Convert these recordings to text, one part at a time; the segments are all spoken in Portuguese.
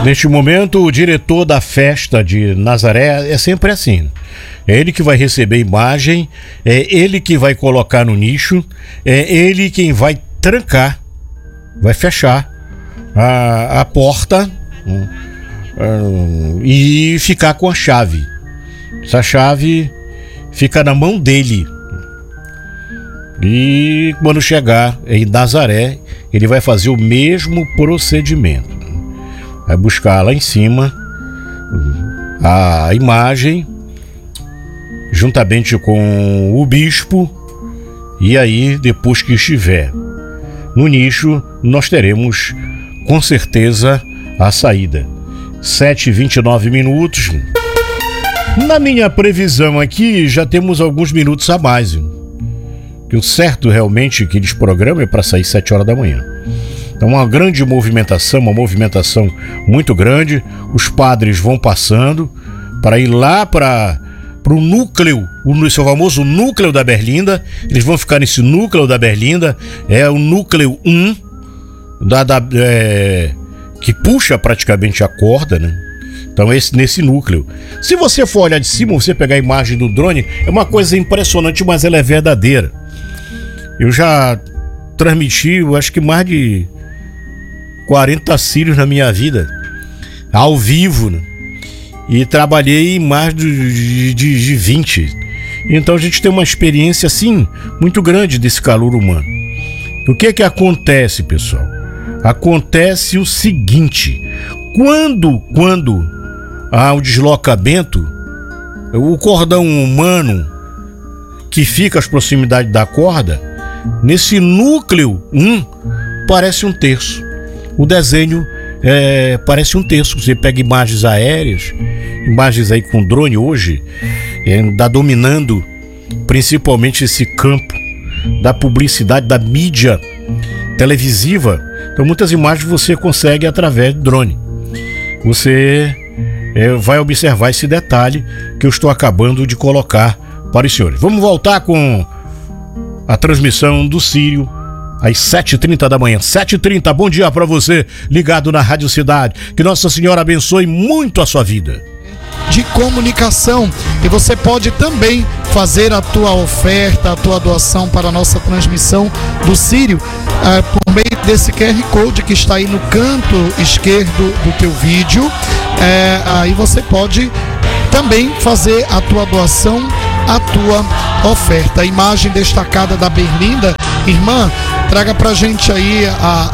Neste momento, o diretor da festa de Nazaré é sempre assim. É ele que vai receber a imagem, é ele que vai colocar no nicho, é ele quem vai trancar, vai fechar a porta e ficar com a chave. Essa chave fica na mão dele. E quando chegar em Nazaré, ele vai fazer o mesmo procedimento. Vai buscar lá em cima a imagem, juntamente com o bispo, e aí, depois que estiver no nicho, nós teremos com certeza a saída. 7h29. Na minha previsão aqui, já temos alguns minutos a mais. Que o certo realmente que eles programam é para sair 7 horas da manhã. Então, uma grande movimentação, uma movimentação muito grande. Os padres vão passando para ir lá para o núcleo, esse famoso núcleo da Berlinda. Eles vão ficar nesse núcleo da Berlinda, é o núcleo 1, que puxa praticamente a corda, né? Então, nesse núcleo. Se você for olhar de cima, você pegar a imagem do drone, é uma coisa impressionante, mas ela é verdadeira. Eu já transmiti, eu acho que mais de 40 sírios na minha vida, ao vivo, né? E trabalhei em mais de 20. Então a gente tem uma experiência assim muito grande desse calor humano. O que acontece, pessoal? Acontece o seguinte: quando há um deslocamento, o cordão humano que fica às proximidades da corda, nesse núcleo 1, parece um terço. O desenho parece um terço. Você pega imagens aéreas, imagens aí com drone hoje, está dominando principalmente esse campo da publicidade, da mídia televisiva. Então muitas imagens você consegue através do drone. Você vai observar esse detalhe que eu estou acabando de colocar para os senhores. Vamos voltar com a transmissão do Sírio às 7h30 da manhã. 7h30, bom dia para você ligado na Rádio Cidade. Que Nossa Senhora abençoe muito a sua vida. De comunicação, e você pode também fazer a tua oferta, a tua doação para a nossa transmissão do Sírio por meio desse QR Code que está aí no canto esquerdo do teu vídeo. Aí você pode também fazer a tua doação, a tua oferta. A imagem destacada da Berlinda, irmã, traga pra gente aí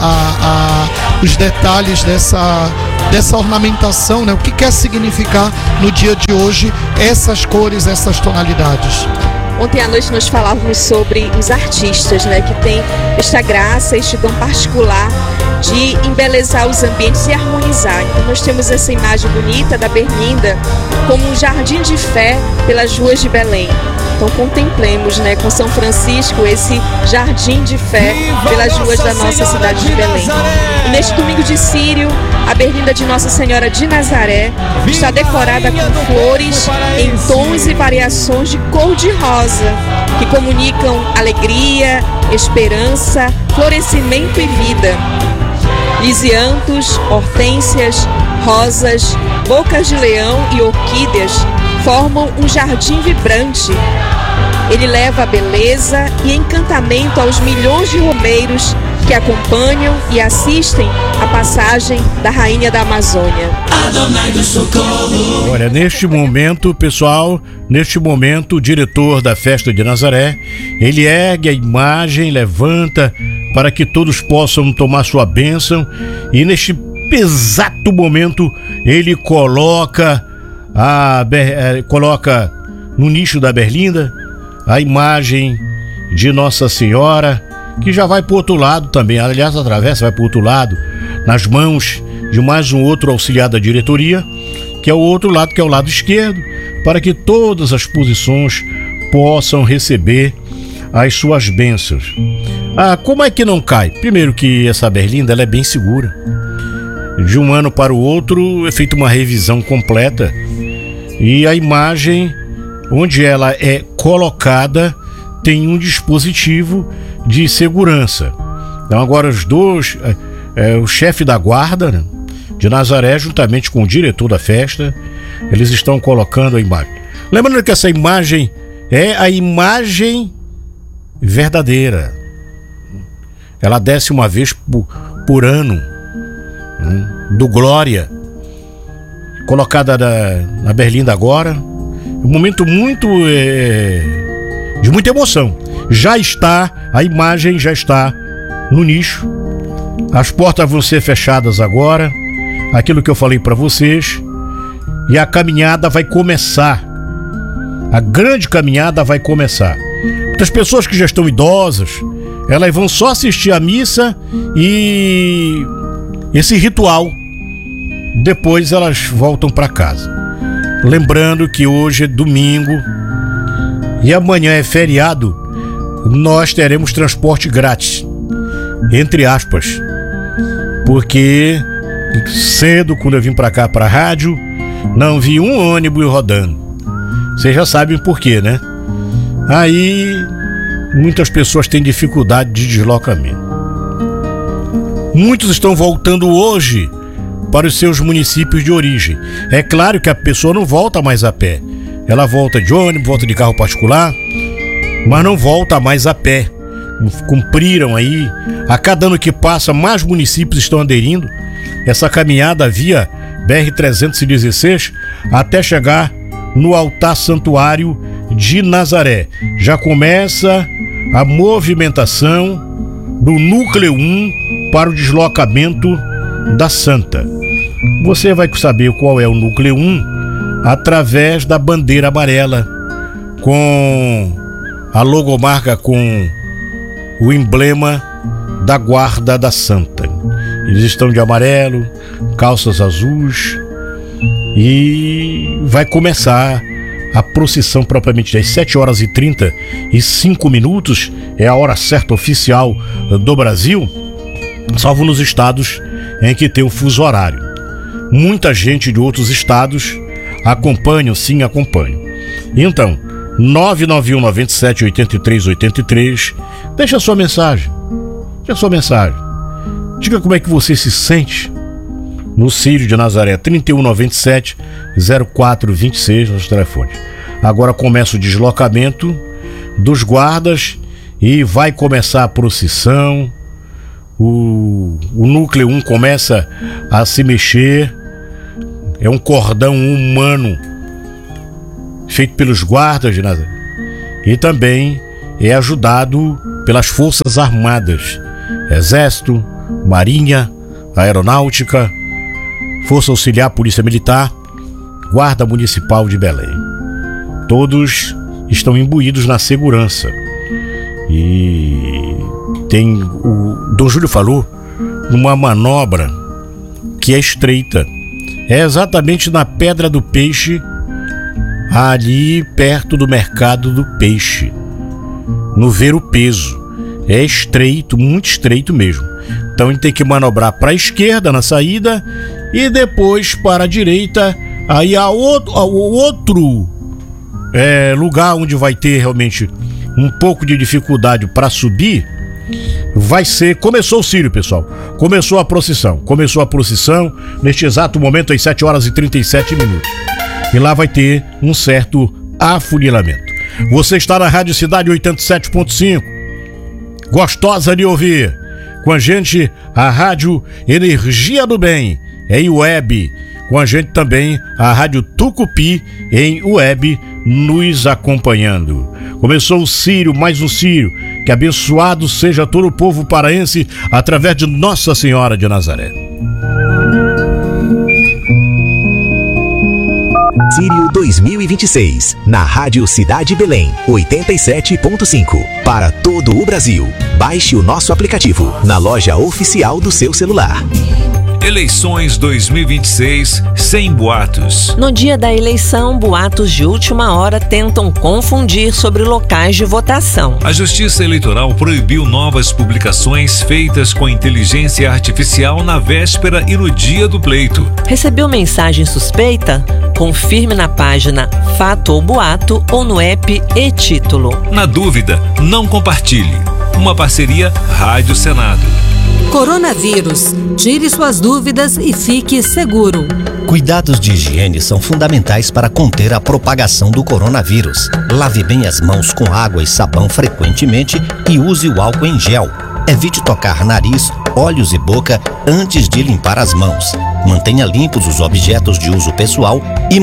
os detalhes dessa ornamentação, né? O que quer significar no dia de hoje essas cores, essas tonalidades? Ontem à noite nós falávamos sobre os artistas, né, que tem esta graça, este dom particular de embelezar os ambientes e harmonizar. Então nós temos essa imagem bonita da Berlinda como um jardim de fé pelas ruas de Belém. Então contemplemos, né, com São Francisco esse jardim de fé pelas ruas da nossa cidade de Belém. E neste domingo de Sírio, a Berlinda de Nossa Senhora de Nazaré está decorada com flores em tons e variações de cor de rosa, que comunicam alegria, esperança, florescimento e vida. Lisiantos, hortênsias, rosas, bocas de leão e orquídeas formam um jardim vibrante. Ele leva beleza e encantamento aos milhões de romeiros que acompanham e assistem a passagem da Rainha da Amazônia. Olha, neste momento, pessoal, o diretor da festa de Nazaré, ele ergue a imagem, levanta para que todos possam tomar sua bênção, e neste exato momento ele coloca no nicho da Berlinda a imagem de Nossa Senhora, que já vai para o outro lado também, aliás, atravessa, vai para o outro lado, nas mãos de mais um outro auxiliar da diretoria, que é o outro lado, que é o lado esquerdo, para que todas as posições possam receber as suas bênçãos. Como é que não cai? Primeiro que essa Berlinda, ela é bem segura. De um ano para o outro é feita uma revisão completa, e a imagem, onde ela é colocada, tem um dispositivo de segurança. Então agora os dois, o chefe da guarda, né, de Nazaré, juntamente com o diretor da festa. Eles estão colocando a imagem. Lembrando que essa imagem é a imagem verdadeira. Ela desce uma vez por ano, do Glória, colocada na Berlinda agora. Um momento muito de muita emoção. A imagem já está no nicho. As portas vão ser fechadas agora, aquilo que eu falei para vocês, e a caminhada vai começar. A grande caminhada vai começar. Muitas pessoas que já estão idosas, elas vão só assistir a missa e esse ritual. Depois elas voltam para casa. Lembrando que hoje é domingo e amanhã é feriado, nós teremos transporte grátis, entre aspas, porque cedo, quando eu vim para cá, para a rádio, não vi um ônibus rodando. Vocês já sabem por quê, né? Aí muitas pessoas têm dificuldade de deslocamento. Muitos estão voltando hoje para os seus municípios de origem. É claro que a pessoa não volta mais a pé. Ela volta de ônibus, volta de carro particular, mas não volta mais a pé. Cumpriram aí. A cada ano que passa, mais municípios estão aderindo. Essa caminhada via BR-316 até chegar no altar santuário de Nazaré. Já começa a movimentação do Núcleo 1 para o deslocamento da Santa. Você vai saber qual é o Núcleo 1 através da bandeira amarela, com a logomarca, com o emblema da Guarda da Santa. Eles estão de amarelo, calças azuis, e vai começar a procissão propriamente das 7h35, é a hora certa oficial do Brasil, salvo nos estados em que tem o fuso horário. Muita gente de outros estados acompanham, sim, acompanham. Então, 991-97-83-83, deixa sua mensagem. Diga como é que você se sente no Círio de Nazaré, 3197-0426, nos telefones. Agora começa o deslocamento dos guardas e vai começar a procissão. O Núcleo 1 começa a se mexer. É um cordão humano feito pelos guardas de Nazaré. E também é ajudado pelas Forças Armadas, Exército, Marinha, Aeronáutica, Força Auxiliar, Polícia Militar, Guarda Municipal de Belém. Todos estão imbuídos na segurança. E tem, o Dom Júlio falou, numa manobra que é estreita. É exatamente na Pedra do Peixe, ali perto do Mercado do Peixe, no Ver o Peso. É estreito, muito estreito mesmo. Então ele tem que manobrar para a esquerda na saída e depois para a direita. Aí há outro lugar onde vai ter realmente um pouco de dificuldade para subir. Vai ser, começou o Círio, pessoal. Começou a procissão. Neste exato momento, às 7h37. E lá vai ter um certo afunilamento. Você está na Rádio Cidade 87.5. Gostosa de ouvir. Com a gente, a Rádio Energia do Bem, em web. Com a gente também, a Rádio Tucupi, em web, nos acompanhando. Começou o Círio, mais um Círio. Que abençoado seja todo o povo paraense através de Nossa Senhora de Nazaré. Círio 2026, na Rádio Cidade Belém, 87.5. Para todo o Brasil. Baixe o nosso aplicativo na loja oficial do seu celular. Eleições 2026 sem boatos. No dia da eleição, boatos de última hora tentam confundir sobre locais de votação. A Justiça Eleitoral proibiu novas publicações feitas com inteligência artificial na véspera e no dia do pleito. Recebeu mensagem suspeita? Confirme na página Fato ou Boato ou no app e-Título. Na dúvida, não compartilhe. Uma parceria Rádio Senado. Coronavírus. Tire suas dúvidas e fique seguro. Cuidados de higiene são fundamentais para conter a propagação do coronavírus. Lave bem as mãos com água e sabão frequentemente e use o álcool em gel. Evite tocar nariz, olhos e boca antes de limpar as mãos. Mantenha limpos os objetos de uso pessoal e